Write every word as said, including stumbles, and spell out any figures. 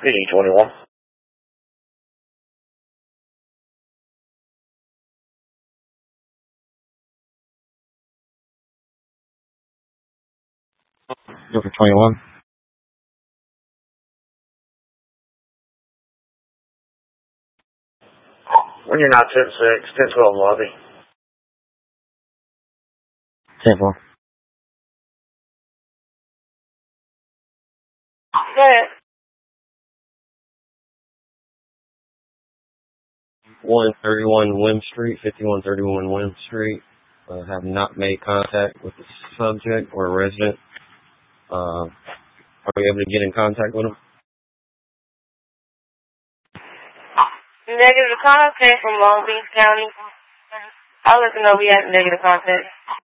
P D twenty-one. Go for twenty-one. When you're not ten six, ten twelve lobby. ten four. Go ahead. one thirty-one Wim Street, fifty-one thirty-one Wim Street. Uh, have not made contact with the subject or resident. Uh, are we able to get in contact with them? Negative contact from Long Beach County. I'll let you know we had negative contact.